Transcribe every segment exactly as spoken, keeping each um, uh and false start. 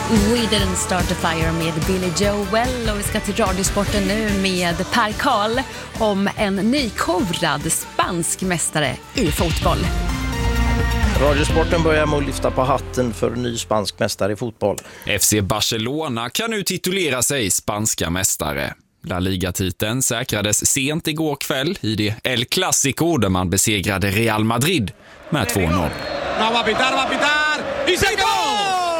We Didn't Start a Fire med Billy Joel, och vi ska till Radiosporten nu med Per Karl om en nykorad spansk mästare i fotboll. Radiosporten börjar med att lyfta på hatten för ny spansk mästare i fotboll. F C Barcelona kan nu titulera sig spanska mästare. La Liga-titeln säkrades sent igår kväll i det El Clásico där man besegrade Real Madrid med två noll. No va a pitar, va a pitar. Y se acabó.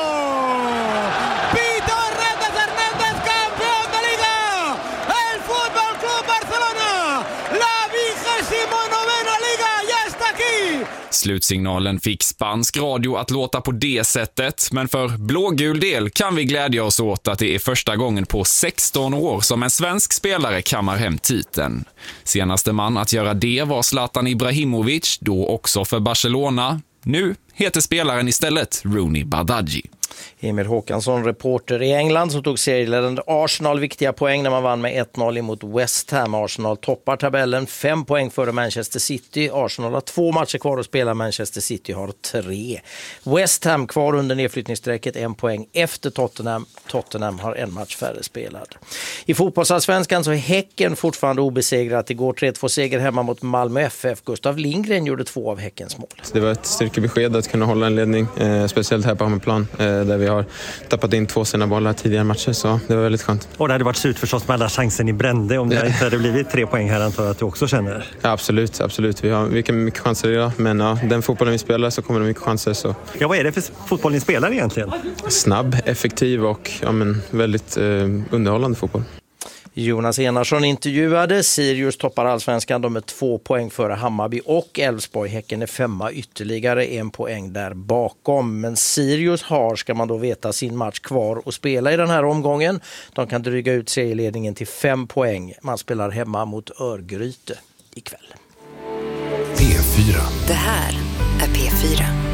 Pito Hernández Hernández, campeón de Liga. El Fútbol Club Barcelona. La vigésimo novena Liga ya está aquí. Slutsignalen fick spansk radio att låta på det sättet, men för blågul del kan vi glädja oss åt att det är första gången på sexton år som en svensk spelare kammar hem titeln. Senaste man att göra det var Zlatan Ibrahimovic, då också för Barcelona. Nu heter spelaren istället Rooney Badaji. Emil Håkansson, reporter i England, som tog serieledande Arsenal viktiga poäng när man vann med ett noll emot West Ham. Arsenal toppar tabellen, fem poäng före Manchester City. Arsenal har två matcher kvar att spela, Manchester City har tre. West Ham kvar under nedflyttningsstrecket, en poäng efter Tottenham. Tottenham har en match färre spelad. I fotbollsallsvenskan så är Häcken fortfarande obesegrat. Igår tre två seger hemma mot Malmö F F. Gustav Lindgren gjorde två av Häckens mål. Det var ett styrkebesked att kunna hålla en ledning, eh, speciellt här på hemmaplan, eh, där vi har tappat in två sina bollar tidigare matcher, så det var väldigt skönt. Och det hade varit surt förstås med alla chansen i Brände om det inte hade blivit tre poäng här, antar jag att du också känner. Ja, absolut, absolut. Vi har mycket, mycket chanser idag, men ja, den fotbollen vi spelar så kommer det mycket chanser. Så. Ja, vad är det för fotboll ni spelar egentligen? Snabb, effektiv och ja, men, väldigt eh, underhållande fotboll. Jonas Enarsson intervjuade. Sirius toppar allsvenskan. De är två poäng före Hammarby och Elfsborg. Häcken är femma, ytterligare en poäng där bakom. Men Sirius har, ska man då veta, sin match kvar att spela i den här omgången. De kan dryga ut serieledningen till fem poäng. Man spelar hemma mot Örgryte ikväll. P fyra. Det här är P fyra.